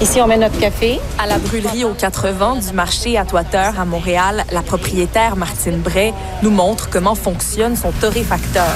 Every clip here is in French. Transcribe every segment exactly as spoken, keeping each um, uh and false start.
Ici, on met notre café. À la brûlerie aux quatre vents du marché à Toiteur à Montréal, la propriétaire Martine Bray nous montre comment fonctionne son torréfacteur.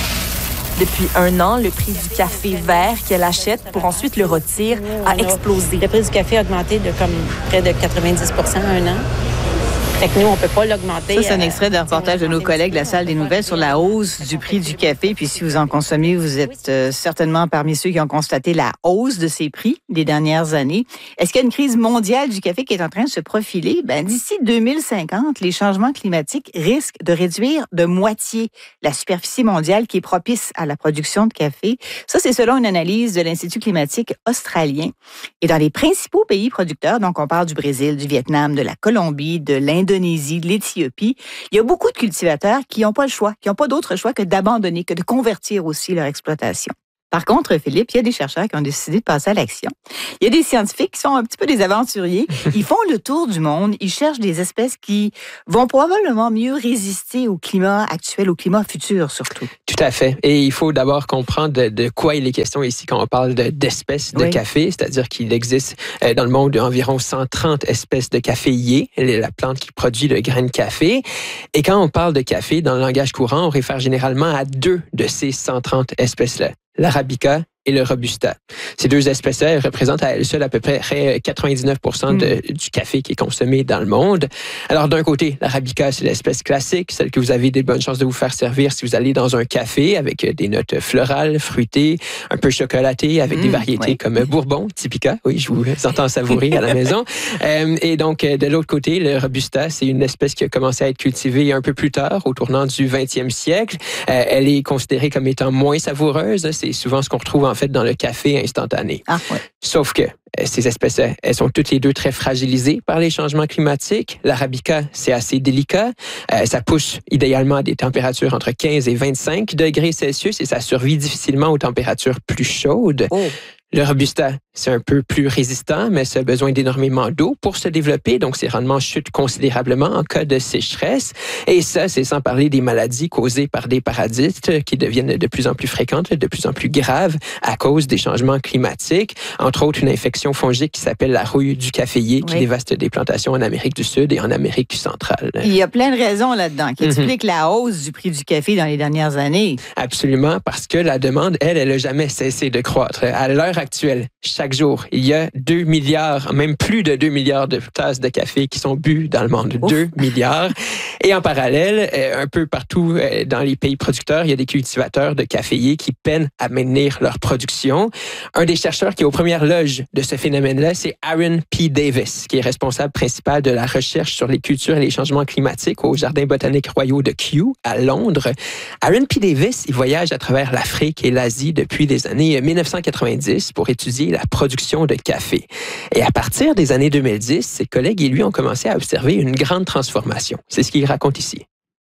Depuis un an, le prix du café vert qu'elle achète pour ensuite le rôtir a explosé. Le prix du café a augmenté de comme près de quatre-vingt-dix pour cent en un an. Fait que nous, on ne peut pas l'augmenter. Ça, c'est un extrait d'un reportage de nos collègues de la Salle des Nouvelles sur la hausse du prix du café. Puis si vous en consommez, vous êtes euh, certainement parmi ceux qui ont constaté la hausse de ces prix des dernières années. Est-ce qu'il y a une crise mondiale du café qui est en train de se profiler? Ben, d'ici deux mille cinquante, les changements climatiques risquent de réduire de moitié la superficie mondiale qui est propice à la production de café. Ça, c'est selon une analyse de l'Institut climatique australien. Et dans les principaux pays producteurs, donc on parle du Brésil, du Vietnam, de la Colombie, de l'Indonésie, de l'Éthiopie, il y a beaucoup de cultivateurs qui n'ont pas le choix, qui n'ont pas d'autre choix que d'abandonner, que de convertir aussi leur exploitation. Par contre, Philippe, il y a des chercheurs qui ont décidé de passer à l'action. Il y a des scientifiques qui sont un petit peu des aventuriers. Ils font le tour du monde. Ils cherchent des espèces qui vont probablement mieux résister au climat actuel, au climat futur surtout. Tout à fait. Et il faut d'abord comprendre de, de quoi il est question ici quand on parle de, d'espèces de oui. café. C'est-à-dire qu'il existe dans le monde environ cent trente espèces de caféiers, la plante qui produit le grain de café. Et quand on parle de café, dans le langage courant, on réfère généralement à deux de ces cent trente espèces-là. L'Arabica et le Robusta. Ces deux espèces-là représentent à elles seules à peu près quatre-vingt-dix-neuf pour cent de, mm. du café qui est consommé dans le monde. Alors, d'un côté, l'Arabica, c'est l'espèce classique, celle que vous avez des bonnes chances de vous faire servir si vous allez dans un café avec des notes florales, fruitées, un peu chocolatées, avec mm, des variétés oui. comme Bourbon, Typica. Oui, je vous entends savourer à la maison. Euh, et donc, de l'autre côté, le Robusta, c'est une espèce qui a commencé à être cultivée un peu plus tard, au tournant du vingtième siècle. Euh, elle est considérée comme étant moins savoureuse. C'est souvent ce qu'on retrouve en fait dans le café instantané. Ah, ouais. Sauf que ces espèces, elles sont toutes les deux très fragilisées par les changements climatiques. L'Arabica, c'est assez délicat. Euh, ça pousse idéalement à des températures entre quinze et vingt-cinq degrés Celsius et ça survit difficilement aux températures plus chaudes. Oh. Le Robusta, c'est un peu plus résistant, mais ça a besoin d'énormément d'eau pour se développer, donc ses rendements chutent considérablement en cas de sécheresse. Et ça, c'est sans parler des maladies causées par des parasites qui deviennent de plus en plus fréquentes, de plus en plus graves à cause des changements climatiques. Entre autres, une infection fongique qui s'appelle la rouille du caféier qui oui. dévaste des plantations en Amérique du Sud et en Amérique centrale. Il y a plein de raisons là-dedans qui expliquent mm-hmm. la hausse du prix du café dans les dernières années. Absolument, parce que la demande, elle, elle n'a jamais cessé de croître. À l'heure actuelle, chaque jour, il y a deux milliards, même plus de deux milliards de tasses de café qui sont bues dans le monde. Ouf. deux milliards. Et en parallèle, un peu partout dans les pays producteurs, il y a des cultivateurs de caféiers qui peinent à maintenir leur production. Un des chercheurs qui est aux premières loges de ce phénomène-là, c'est Aaron P. Davis, qui est responsable principal de la recherche sur les cultures et les changements climatiques au Jardin botanique royaux de Kew, à Londres. Aaron P. Davis, il voyage à travers l'Afrique et l'Asie depuis les années dix-neuf cent quatre-vingt-dix pour étudier la production de café. Et à partir des années deux mille dix, ses collègues et lui ont commencé à observer une grande transformation. C'est ce qu'il raconte ici.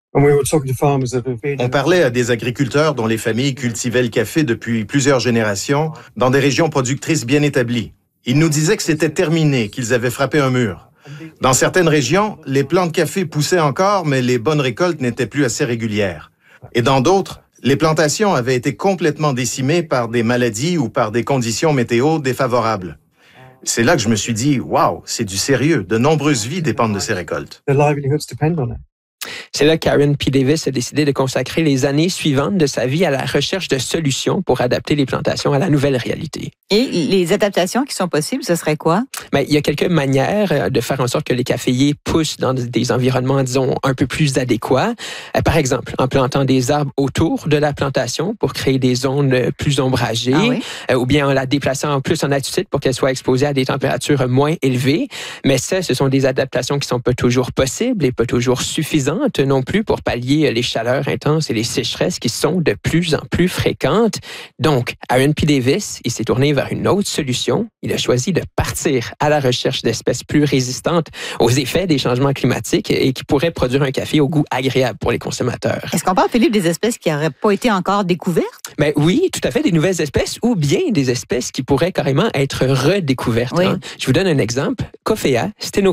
On parlait à des agriculteurs dont les familles cultivaient le café depuis plusieurs générations dans des régions productrices bien établies. Ils nous disaient que c'était terminé, qu'ils avaient frappé un mur. Dans certaines régions, les plants de café poussaient encore, mais les bonnes récoltes n'étaient plus assez régulières. Et dans d'autres, les plantations avaient été complètement décimées par des maladies ou par des conditions météo défavorables. C'est là que je me suis dit, waouh, c'est du sérieux. De nombreuses vies dépendent de ces récoltes. C'est là qu'Aaron P. Davis a décidé de consacrer les années suivantes de sa vie à la recherche de solutions pour adapter les plantations à la nouvelle réalité. Et les adaptations qui sont possibles, ce serait quoi? Bien, il y a quelques manières de faire en sorte que les caféiers poussent dans des environnements, disons, un peu plus adéquats. Par exemple, en plantant des arbres autour de la plantation pour créer des zones plus ombragées, ah oui? ou bien en la déplaçant plus en altitude pour qu'elle soit exposée à des températures moins élevées. Mais ça, ce sont des adaptations qui sont pas toujours possibles et pas toujours suffisantes non plus pour pallier les chaleurs intenses et les sécheresses qui sont de plus en plus fréquentes. Donc, Aaron P. Davis, il s'est tourné vers une autre solution. Il a choisi de partir à la recherche d'espèces plus résistantes aux effets des changements climatiques et qui pourraient produire un café au goût agréable pour les consommateurs. Est-ce qu'on parle, Philippe, des espèces qui n'auraient pas été encore découvertes? Ben oui, tout à fait, des nouvelles espèces ou bien des espèces qui pourraient carrément être redécouvertes. Oui. Hein. Je vous donne un exemple. Coffea stenophila.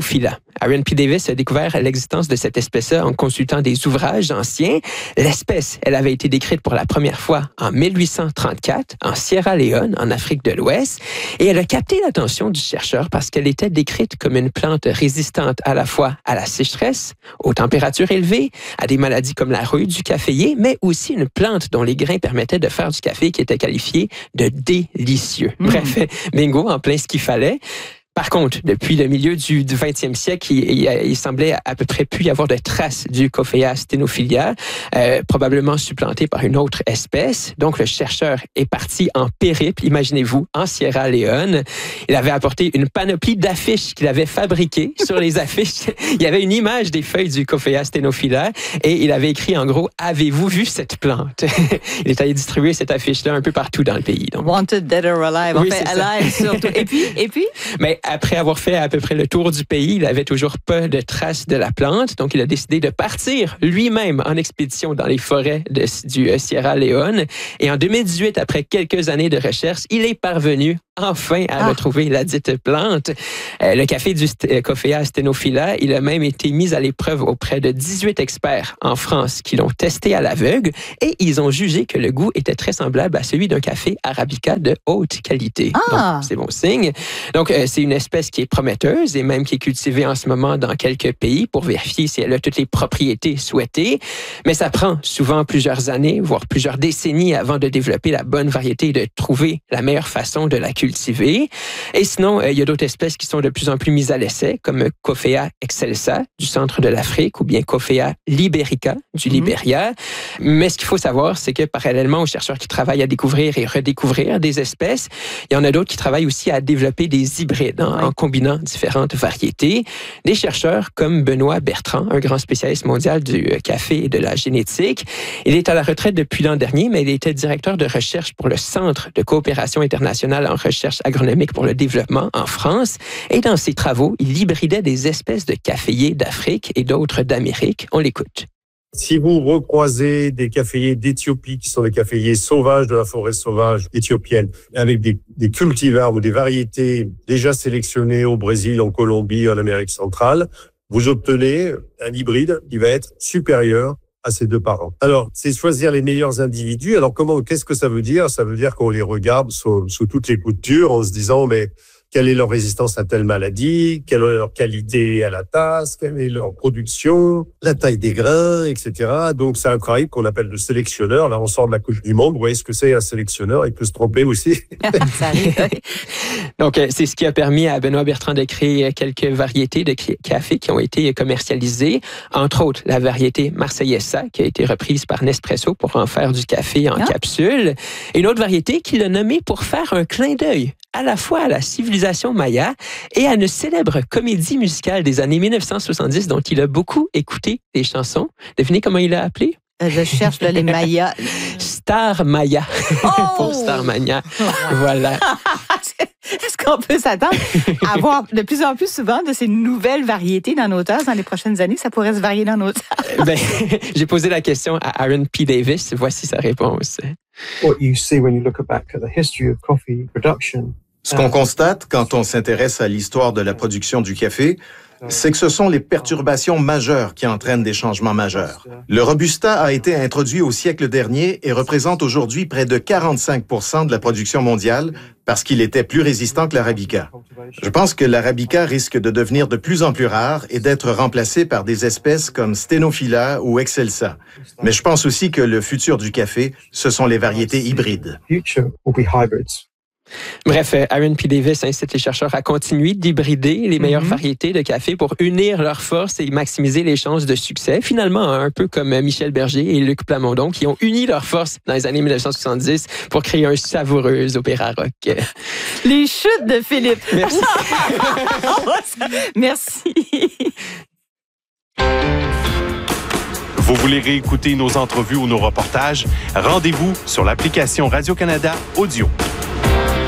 Aaron P. Davis a découvert l'existence de cette espèce-là en consultant des ouvrages anciens. L'espèce, elle avait été décrite pour la première fois en mille huit cent trente-quatre en Sierra Leone, en Afrique de l'Ouest, et elle a capté l'attention du chercheur parce qu'elle était décrite comme une plante résistante à la fois à la sécheresse, aux températures élevées, à des maladies comme la rouille du caféier, mais aussi une plante dont les grains permettaient de faire du café qui était qualifié de délicieux. Mmh. Bref, bingo, en plein ce qu'il fallait. Par contre, depuis le milieu du, du vingtième siècle, il, il, il semblait à peu près plus y avoir de traces du Coffea stenophylla, euh, probablement supplanté par une autre espèce. Donc, le chercheur est parti en périple, imaginez-vous, en Sierra Leone. Il avait apporté une panoplie d'affiches qu'il avait fabriquées. Sur les affiches, il y avait une image des feuilles du Coffea stenophylla et il avait écrit en gros « Avez-vous vu cette plante? » Il est allé distribuer cette affiche-là un peu partout dans le pays. Donc. Wanted, dead or alive. Oui, en fait, alive surtout. Et puis, et puis? Mais après avoir fait à peu près le tour du pays, il avait toujours peu de traces de la plante. Donc, il a décidé de partir lui-même en expédition dans les forêts de, du Sierra Leone. Et en deux mille dix-huit, après quelques années de recherche, il est parvenu enfin à ah. retrouver la dite plante. Euh, le café du st- Coffea stenophylla, il a même été mis à l'épreuve auprès de dix-huit experts en France qui l'ont testé à l'aveugle et ils ont jugé que le goût était très semblable à celui d'un café arabica de haute qualité. Ah. Donc, c'est bon signe. Donc, euh, c'est une espèce qui est prometteuse et même qui est cultivée en ce moment dans quelques pays pour vérifier si elle a toutes les propriétés souhaitées. Mais ça prend souvent plusieurs années, voire plusieurs décennies avant de développer la bonne variété et de trouver la meilleure façon de la cultiver. Et sinon, euh, il y a d'autres espèces qui sont de plus en plus mises à l'essai, comme Coffea excelsa du centre de l'Afrique ou bien Coffea liberica du mm-hmm. Libéria. Mais ce qu'il faut savoir, c'est que parallèlement aux chercheurs qui travaillent à découvrir et redécouvrir des espèces, il y en a d'autres qui travaillent aussi à développer des hybrides hein, oui. en combinant différentes variétés. Des chercheurs comme Benoît Bertrand, un grand spécialiste mondial du café et de la génétique. Il est à la retraite depuis l'an dernier, mais il était directeur de recherche pour le Centre de coopération internationale en recherche agronomique pour le développement en France. Et dans ses travaux, il hybridait des espèces de caféiers d'Afrique et d'autres d'Amérique. On l'écoute. Si vous recroisez des caféiers d'Éthiopie, qui sont des caféiers sauvages de la forêt sauvage éthiopienne, avec des, des cultivars ou des variétés déjà sélectionnées au Brésil, en Colombie, en Amérique centrale, vous obtenez un hybride qui va être supérieur à ces deux parents. Alors, c'est choisir les meilleurs individus. Alors, comment, qu'est-ce que ça veut dire? Ça veut dire qu'on les regarde sous, sous toutes les coutures en se disant, mais quelle est leur résistance à telle maladie, quelle est leur qualité à la tasse, quelle est leur production, la taille des grains, et cetera. Donc, c'est un travail qu'on appelle le sélectionneur. Là, on sort de la Coupe du Monde. Vous voyez ce que c'est un sélectionneur? Il peut se tromper aussi. Ça arrive. Donc, c'est ce qui a permis à Benoît Bertrand de créer quelques variétés de café qui ont été commercialisées. Entre autres, la variété Marsellesa, qui a été reprise par Nespresso pour en faire du café en ah. capsule. Et une autre variété qu'il a nommée pour faire un clin d'œil à la fois à la civilisation maya et à une célèbre comédie musicale des années dix-neuf cent soixante-dix dont il a beaucoup écouté des chansons. Devinez comment il l'a appelé? Je cherche là, les Mayas. Star Maya. Oh! Pour Star Maya. Voilà. Est-ce qu'on peut s'attendre à avoir de plus en plus souvent de ces nouvelles variétés dans nos tasses dans les prochaines années? Ça pourrait se varier dans nos tasses. Ben, j'ai posé la question à Aaron P. Davis. Voici sa réponse. What you see when you look back at the history of coffee production. Ce qu'on constate quand on s'intéresse à l'histoire de la production du café, c'est que ce sont les perturbations majeures qui entraînent des changements majeurs. Le Robusta a été introduit au siècle dernier et représente aujourd'hui près de quarante-cinq pour cent de la production mondiale parce qu'il était plus résistant que l'Arabica. Je pense que l'Arabica risque de devenir de plus en plus rare et d'être remplacé par des espèces comme Stenophylla ou Excelsa. Mais je pense aussi que le futur du café, ce sont les variétés hybrides. Bref, Aaron P. Davis incite les chercheurs à continuer d'hybrider les meilleures mm-hmm. variétés de café pour unir leurs forces et maximiser les chances de succès. Finalement, un peu comme Michel Berger et Luc Plamondon qui ont uni leurs forces dans les années dix-neuf cent soixante-dix pour créer un savoureux opéra rock. Les chutes de Philippe. Merci. Merci. Vous voulez réécouter nos entrevues ou nos reportages? Rendez-vous sur l'application Radio-Canada Audio.